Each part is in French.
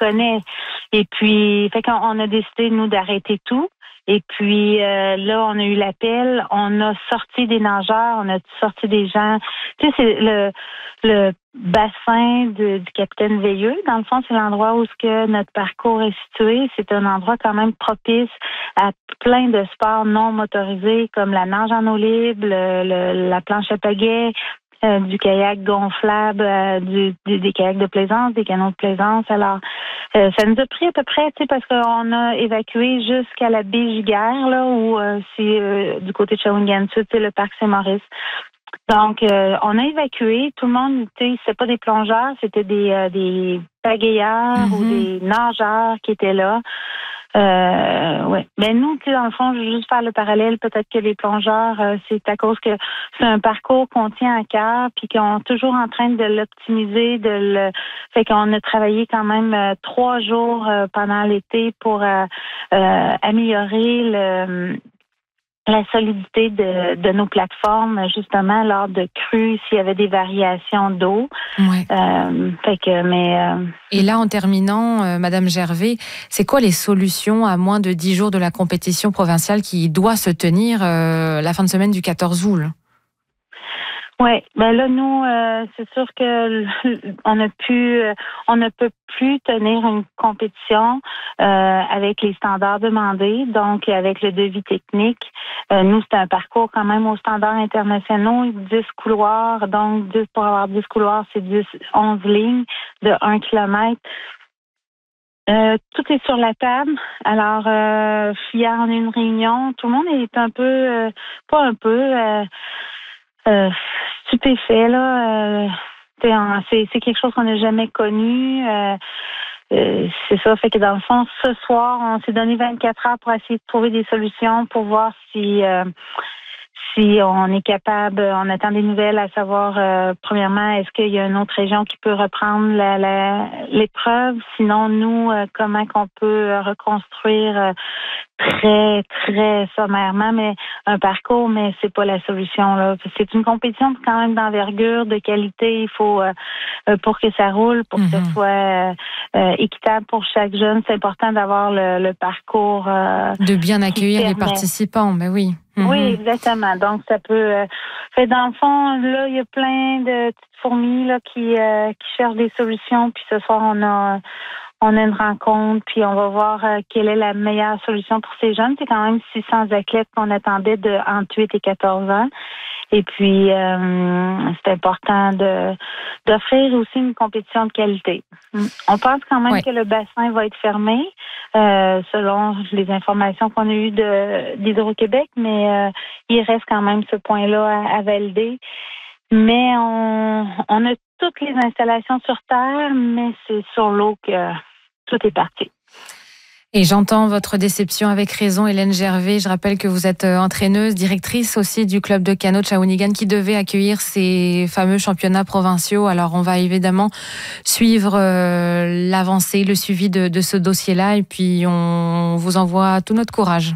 connaît. Et puis, fait qu'on a décidé, nous, d'arrêter tout. Et puis là, on a eu l'appel, on a sorti des nageurs, on a sorti des gens. Tu sais, c'est le bassin du Capitaine Veilleux. Dans le fond, c'est l'endroit où ce que notre parcours est situé. C'est un endroit quand même propice à plein de sports non motorisés comme la nage en eau libre, la planche à pagaie, du kayak gonflable, des kayaks de plaisance, des canots de plaisance. Alors, ça nous a pris à peu près, tu sais, parce qu'on a évacué jusqu'à la baie Giguère, là, où c'est du côté de Shawinigan Sud, c'est le parc Saint-Maurice. Donc, on a évacué. Tout le monde, tu sais, c'était pas des plongeurs, c'était des pagayeurs ou des nageurs qui étaient là. Ouais. Mais nous, tu sais, dans le fond, je veux juste faire le parallèle. Peut-être que les plongeurs, c'est à cause que c'est un parcours qu'on tient à cœur, puis qu'on est toujours en train de l'optimiser, fait qu'on a travaillé quand même 3 jours pendant l'été pour améliorer la solidité de nos plateformes, justement, lors de crues, s'il y avait des variations d'eau. Ouais. Et là, en terminant, Madame Gervais, c'est quoi les solutions à moins de 10 jours de la compétition provinciale qui doit se tenir la fin de semaine du 14 août? Oui, ben là, nous, c'est sûr que on ne peut plus tenir une compétition avec les standards demandés, donc avec le devis technique. Nous, c'est un parcours quand même aux standards internationaux, 10 couloirs, donc pour avoir 10 couloirs, c'est 11 lignes de 1 kilomètre. Tout est sur la table. Alors, hier, on a eu une réunion. Tout le monde est stupéfait, là. C'est quelque chose qu'on n'a jamais connu. C'est ça, fait que dans le fond, ce soir, on s'est donné 24 heures pour essayer de trouver des solutions pour voir si on est capable, on attend des nouvelles à savoir, premièrement, est-ce qu'il y a une autre région qui peut reprendre l'épreuve? Sinon, nous, comment qu'on peut reconstruire très, très sommairement, mais un parcours, mais c'est pas la solution, là. C'est une compétition quand même d'envergure, de qualité. Il faut, pour que ça roule, pour que ce soit équitable pour chaque jeune, c'est important d'avoir le parcours. De bien accueillir les participants, ben oui. Oui, exactement. Donc, ça peut... fait dans le fond, là, il y a plein de petites fourmis là qui cherchent des solutions. Puis ce soir, on a une rencontre, puis on va voir quelle est la meilleure solution pour ces jeunes. C'est quand même 600 athlètes qu'on attendait entre 8 et 14 ans. Et puis, c'est important d'offrir aussi une compétition de qualité. On pense quand même que le bassin va être fermé, selon les informations qu'on a eues d'Hydro-Québec, mais il reste quand même ce point-là à valider. Mais on a toutes les installations sur terre, mais c'est sur l'eau que tout est parti. Et j'entends votre déception avec raison, Hélène Gervais. Je rappelle que vous êtes entraîneuse, directrice aussi du club de canot de Shawinigan qui devait accueillir ces fameux championnats provinciaux. Alors, on va évidemment suivre l'avancée, le suivi de ce dossier-là et puis on vous envoie tout notre courage.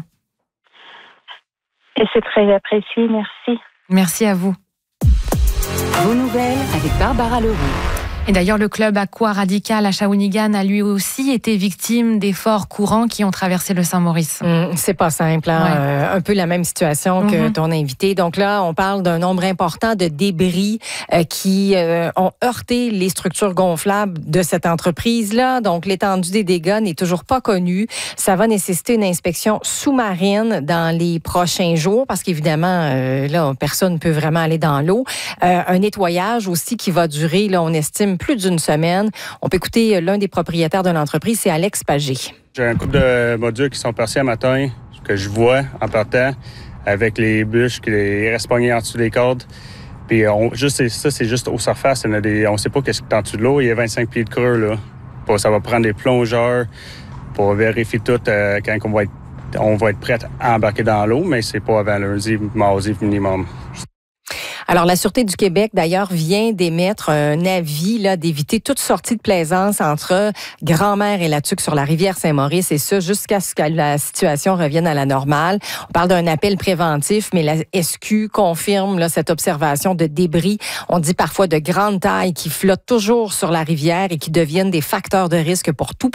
Et c'est très apprécié, merci. Merci à vous. Vos nouvelles avec Barbara Leroux. Et d'ailleurs, le club Aqua Radical à Shawinigan a lui aussi été victime des forts courants qui ont traversé le Saint-Maurice. C'est pas simple, hein? Un peu la même situation que ton invité. Donc là, on parle d'un nombre important de débris qui ont heurté les structures gonflables de cette entreprise-là. Donc l'étendue des dégâts n'est toujours pas connue. Ça va nécessiter une inspection sous-marine dans les prochains jours parce qu'évidemment, là, personne ne peut vraiment aller dans l'eau. Un nettoyage aussi qui va durer, là, on estime, plus d'une semaine. On peut écouter l'un des propriétaires de l'entreprise, c'est Alex Pagé. J'ai un couple de modules qui sont passés à matin, que je vois en partant, avec les bûches qui restent pognés en dessous des cordes. Puis c'est juste aux surfaces. On ne sait pas qu'est-ce qui est en dessous de l'eau. Il y a 25 pieds de creux, là. Ça va prendre des plongeurs pour vérifier tout quand on va être prêt à embarquer dans l'eau, mais c'est pas avant lundi, mardi minimum. Alors, la Sûreté du Québec, d'ailleurs, vient d'émettre un avis là d'éviter toute sortie de plaisance entre Grand-Mère et la Tuque sur la rivière Saint-Maurice, et ça jusqu'à ce que la situation revienne à la normale. On parle d'un appel préventif, mais la SQ confirme là, cette observation de débris. On dit parfois de grande taille qui flottent toujours sur la rivière et qui deviennent des facteurs de risque pour tout